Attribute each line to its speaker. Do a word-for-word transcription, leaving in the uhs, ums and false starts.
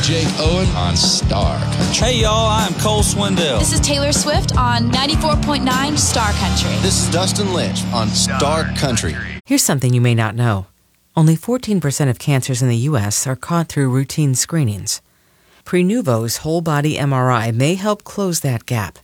Speaker 1: Jake Owen on Star Country.
Speaker 2: Hey, y'all, I'm Cole Swindell.
Speaker 3: This is Taylor Swift on ninety-four point nine Star Country.
Speaker 4: This is Dustin Lynch on Star Country.
Speaker 5: Here's something you may not know. Only fourteen percent of cancers in the U S are caught through routine screenings. Prenuvo's whole-body M R I may help close that gap.